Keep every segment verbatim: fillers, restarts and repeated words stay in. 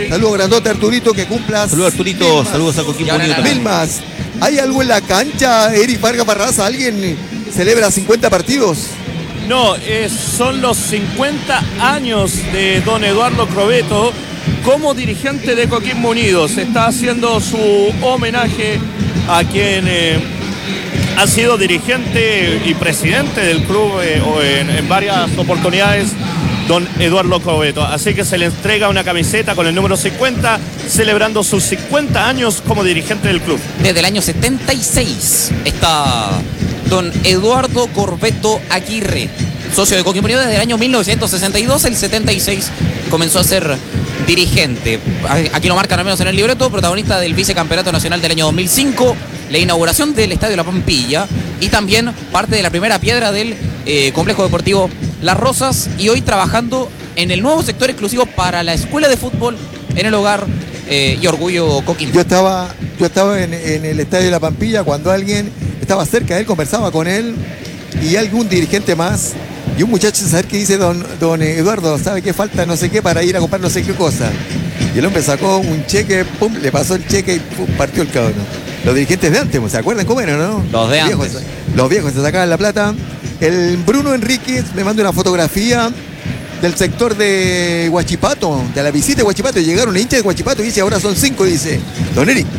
Saludos grandote Arturito, que cumplas. Saludos Arturito, saludos a Coquimbo Unido también. Mil más. ¿Hay algo en la cancha, Eric Vargas Barraza? ¿Alguien celebra cincuenta partidos? No, eh, son los cincuenta años de don Eduardo Crovetto como dirigente de Coquimbo Unido. Se está haciendo su homenaje a quien eh, ha sido dirigente y presidente del club eh, en, en varias oportunidades, don Eduardo Crovetto. Así que se le entrega una camiseta con el número cincuenta, celebrando sus cincuenta años como dirigente del club. Desde el año setenta y seis está don Eduardo Crovetto Aguirre, socio de Coquimbo Unido desde el año mil novecientos sesenta y dos, el setenta y seis comenzó a ser dirigente. Aquí lo marcan al menos en el libreto, protagonista del vicecampeonato nacional del año dos mil cinco, la inauguración del Estadio La Pampilla y también parte de la primera piedra del eh, complejo deportivo Las Rosas, y hoy trabajando en el nuevo sector exclusivo para la escuela de fútbol en el hogar eh, y orgullo Coquimbo. Yo estaba, yo estaba en, en el Estadio de La Pampilla cuando alguien estaba cerca de él, conversaba con él y algún dirigente más y un muchacho, saber qué dice don, don Eduardo, sabe qué falta no sé qué para ir a comprar no sé qué cosa, y el hombre sacó un cheque, pum, le pasó el cheque y pum, partió el cabrón. Los dirigentes de antes, ¿se acuerdan cómo eran, no? Los de viejos, antes. Los viejos se sacaban la plata. El Bruno Enríquez me manda una fotografía del sector de Huachipato, de la visita de Huachipato, y llegaron hinchas de Huachipato y dice, ahora son cinco, dice don Eric.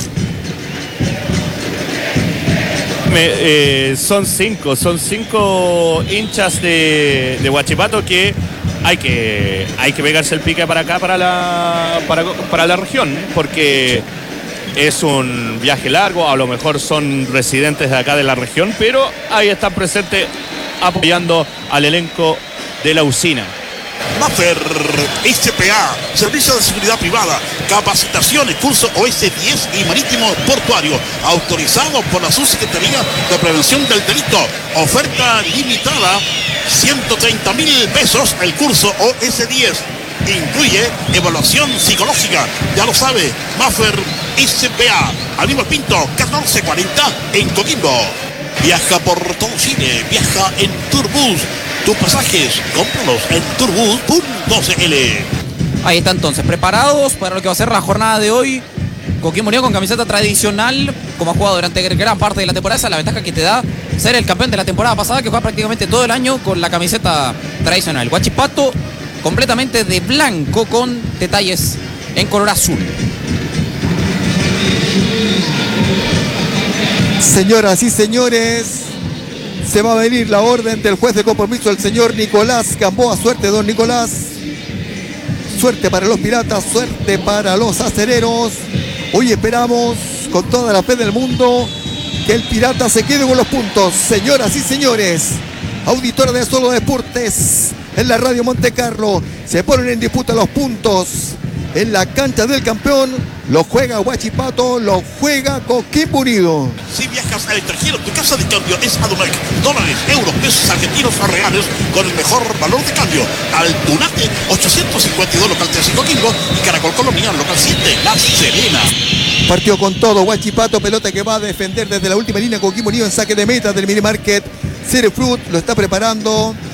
Me, eh, son cinco, son cinco hinchas de, de Huachipato que hay que hay que pegarse el pique para acá, para la, para, para la región, porque es un viaje largo, a lo mejor son residentes de acá de la región, pero ahí están presentes apoyando al elenco de la usina. Maffer, S P A, Servicio de Seguridad Privada, Capacitaciones, Curso O S diez y Marítimo Portuario, autorizado por la Subsecretaría de Prevención del Delito. Oferta limitada, ciento treinta mil pesos el curso O S diez. Incluye evaluación psicológica, ya lo sabe, Maffer S P A, Aníbal Pinto, catorce cuarenta en Coquimbo. Viaja por todo Chile, viaja en Turbus. Tus pasajes, cómpralos en turbus punto c l. Ahí está entonces, preparados para lo que va a ser la jornada de hoy. Coquimbo Unido con camiseta tradicional, como ha jugado durante gran parte de la temporada. Esa es la ventaja que te da ser el campeón de la temporada pasada, que juega prácticamente todo el año con la camiseta tradicional. Huachipato completamente de blanco con detalles en color azul. Señoras y señores, se va a venir la orden del juez de compromiso, el señor Nicolás Gamboa. Suerte, don Nicolás. Suerte para los piratas, suerte para los acereros. Hoy esperamos con toda la fe del mundo que el pirata se quede con los puntos. Señoras y señores, auditora de Solo Deportes en la radio Monte Carlo, se ponen en disputa los puntos en la cancha del campeón. Lo juega Huachipato, lo juega Coquimbo Unido. Si viajas al extranjero, tu casa de cambio es Adumac. Dólares, euros, pesos argentinos o reales con el mejor valor de cambio. Altunate, ochocientos cincuenta y dos, local tres en Coquimbo, y Caracol Colonial, local siete, La Serena. Partió con todo Huachipato, pelota que va a defender desde la última línea Coquimbo Unido en saque de meta del mini market. Cerefruit lo está preparando.